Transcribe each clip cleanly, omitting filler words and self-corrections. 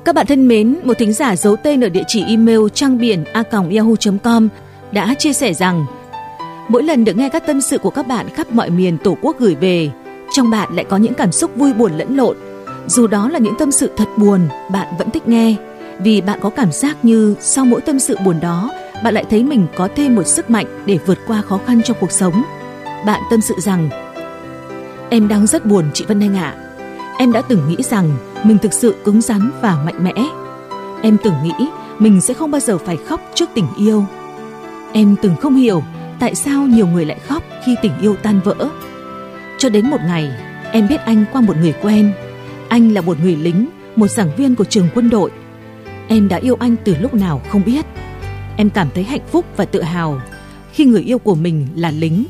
Các bạn thân mến, một thính giả giấu tên ở địa chỉ email trangbiển@yahoo.com đã chia sẻ rằng mỗi lần được nghe các tâm sự của các bạn khắp mọi miền Tổ quốc gửi về, trong bạn lại có những cảm xúc vui buồn lẫn lộn. Dù đó là những tâm sự thật buồn, bạn vẫn thích nghe, vì bạn có cảm giác như sau mỗi tâm sự buồn đó, bạn lại thấy mình có thêm một sức mạnh để vượt qua khó khăn trong cuộc sống. Bạn tâm sự rằng: em đang rất buồn chị Vân Anh ạ. Em đã từng nghĩ rằng mình thực sự cứng rắn và mạnh mẽ. Em từng nghĩ mình sẽ không bao giờ phải khóc trước tình yêu. Em từng không hiểu tại sao nhiều người lại khóc khi tình yêu tan vỡ. Cho đến một ngày, em biết anh qua một người quen. Anh là một người lính, một giảng viên của trường quân đội. Em đã yêu anh từ lúc nào không biết. Em cảm thấy hạnh phúc và tự hào khi người yêu của mình là lính.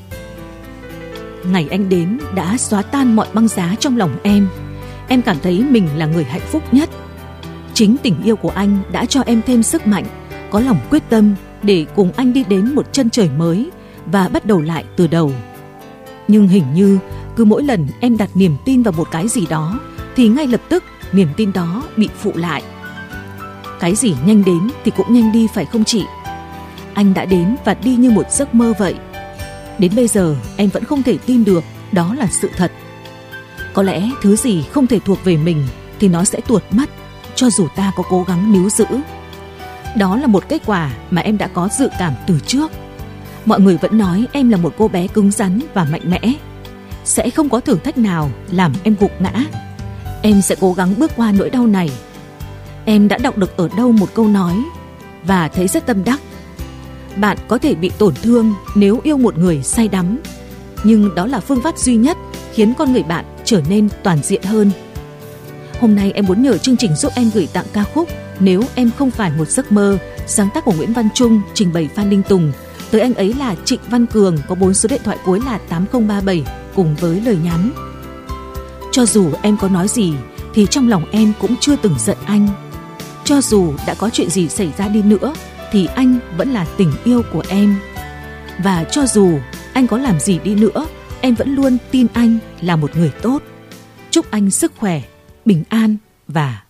Ngày anh đến đã xóa tan mọi băng giá trong lòng em. Em cảm thấy mình là người hạnh phúc nhất. Chính tình yêu của anh đã cho em thêm sức mạnh, có lòng quyết tâm để cùng anh đi đến một chân trời mới và bắt đầu lại từ đầu. Nhưng hình như cứ mỗi lần em đặt niềm tin vào một cái gì đó thì ngay lập tức niềm tin đó bị phụ lại. Cái gì nhanh đến thì cũng nhanh đi phải không chị? Anh đã đến và đi như một giấc mơ vậy. Đến bây giờ em vẫn không thể tin được đó là sự thật. Có lẽ thứ gì không thể thuộc về mình thì nó sẽ tuột mất, cho dù ta có cố gắng níu giữ. Đó là một kết quả mà em đã có dự cảm từ trước. Mọi người vẫn nói em là một cô bé cứng rắn và mạnh mẽ. Sẽ không có thử thách nào làm em gục ngã. Em sẽ cố gắng bước qua nỗi đau này. Em đã đọc được ở đâu một câu nói và thấy rất tâm đắc. Bạn có thể bị tổn thương nếu yêu một người say đắm, nhưng đó là phương pháp duy nhất khiến con người bạn trở nên toàn diện hơn. Hôm nay em muốn nhờ chương trình giúp em gửi tặng ca khúc Nếu Em Không Phải Một Giấc Mơ, sáng tác của Nguyễn Văn Trung, trình bày Phan Đình Tùng. Tới anh ấy là Trịnh Văn Cường, có 4 số điện thoại cuối là 8037, cùng với lời nhắn: cho dù em có nói gì thì trong lòng em cũng chưa từng giận anh. Cho dù đã có chuyện gì xảy ra đi nữa thì anh vẫn là tình yêu của em. Và cho dù anh có làm gì đi nữa, em vẫn luôn tin anh là một người tốt. Chúc anh sức khỏe, bình an và